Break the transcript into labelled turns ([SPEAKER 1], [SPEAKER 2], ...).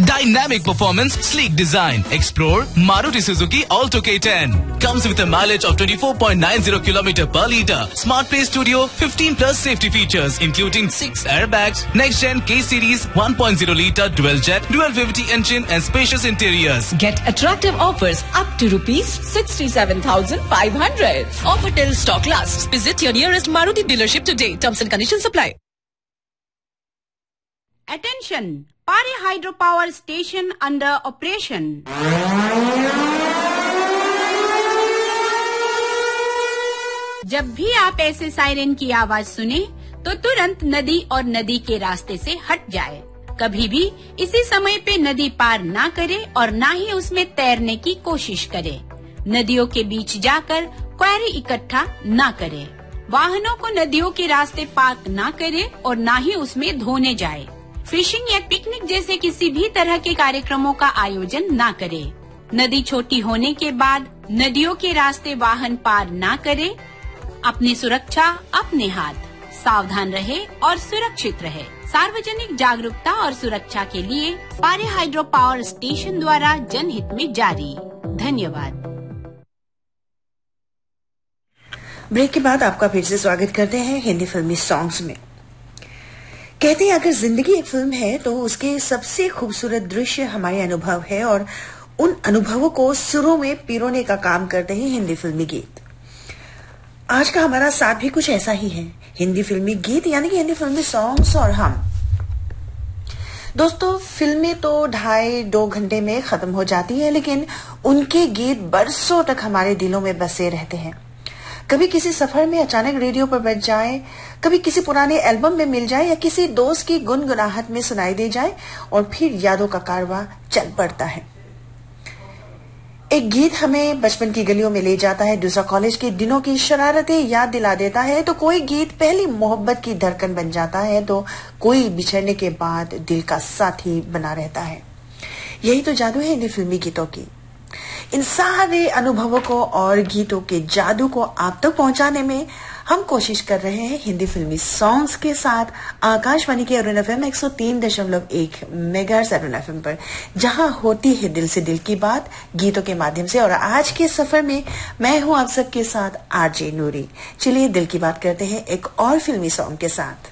[SPEAKER 1] Dynamic performance, sleek design. Explore Maruti Suzuki Alto K10. Comes with a mileage of 24.90 km per litre. Smart Play Studio, 15 plus safety features, including 6 airbags, next-gen K-Series 1.0 litre dual-jet, dual-VVT engine and spacious interiors.
[SPEAKER 2] Get attractive offers up to rupees 67,500. Offer till stock lasts. Visit your nearest Maruti dealership today. Terms and conditions apply.
[SPEAKER 3] Attention! Pari Hydropower Station under operation. जब भी आप ऐसे siren की आवाज सुने तो तुरंत नदी और नदी के रास्ते से हट जाए। कभी भी इसी समय पे नदी पार ना करे और ना ही उसमें तैरने की कोशिश करे। नदियों के बीच जाकर क्वेरी इकट्ठा ना करे। वाहनों को नदियों के रास्ते पार्क ना करे और ना ही उसमें धोने जाए। फिशिंग या पिकनिक जैसे किसी भी तरह के कार्यक्रमों का आयोजन ना करे। नदी छोटी होने के बाद नदियों के रास्ते वाहन पार ना करे। अपनी सुरक्षा अपने हाथ। सावधान रहे और सुरक्षित रहे। सार्वजनिक जागरूकता और सुरक्षा के लिए पारी हाइड्रो पावर स्टेशन द्वारा जनहित में जारी। धन्यवाद।
[SPEAKER 4] ब्रेक के बाद आपका फिर से स्वागत करते हैं हिंदी फिल्मी सॉन्ग्स में। कहते हैं अगर जिंदगी एक फिल्म है तो उसके सबसे खूबसूरत दृश्य हमारे अनुभव है और उन अनुभवों को सुरों में पिरोने का काम करते हैं हिंदी फिल्मी गीत। आज का हमारा साथ भी कुछ ऐसा ही है। हिंदी फिल्मी गीत यानी कि हिंदी फिल्मी सॉन्ग्स और हम। दोस्तों, फिल्में तो 2.5 घंटे में खत्म हो जाती है, लेकिन उनके गीत बरसों तक हमारे दिलों में बसे रहते हैं। कभी किसी सफर में अचानक रेडियो पर बज जाए, कभी किसी पुराने एल्बम में मिल जाए या किसी दोस्त की गुनगुनाहट में सुनाई दे जाए और फिर यादों का कारवां चल पड़ता है। एक गीत हमें बचपन की गलियों में ले जाता है, दूसरा कॉलेज के दिनों की शरारतें याद दिला देता है, तो कोई गीत पहली मोहब्बत की धड़कन बन जाता है, तो कोई बिछड़ने के बाद दिल का साथी बना रहता है। यही तो जादू है हिंदी फिल्मी गीतों की। इन सारे अनुभवों को और गीतों के जादू को आप तक पहुंचाने में हम कोशिश कर रहे हैं हिंदी फिल्मी सॉन्ग्स के साथ आकाशवाणी के Arun FM 103.1 megahertz Arun FM पर, जहां होती है दिल से दिल की बात गीतों के माध्यम से। और आज के सफर में मैं हूं आप सबके साथ आरजे नूरी। चलिए दिल की बात करते हैं एक और फिल्मी सॉन्ग के साथ।